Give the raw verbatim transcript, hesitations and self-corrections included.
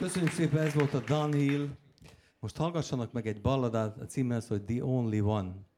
Köszönjük szépen, ez volt a Dunhill. Most hallgassanak meg egy balladát, a címe az, hogy The Only One.